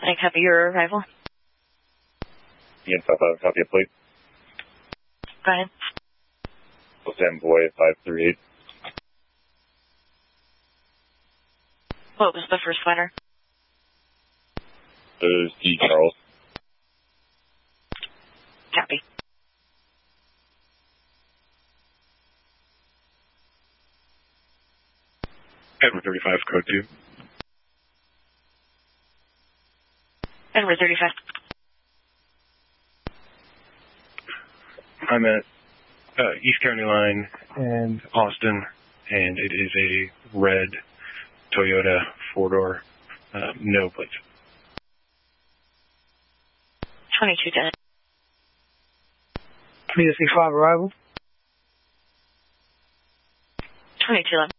I copy your arrival. Ian 55, copy a plate. Go ahead. Sam Boy 538. What was the first letter? There's D. Charles. Copy. Edward 35, code 2. Edward 35. I'm at East County Line and Austin, and it is a red Toyota 4-door, no plates. 22 dead. PSC 5 arrival. 22 left.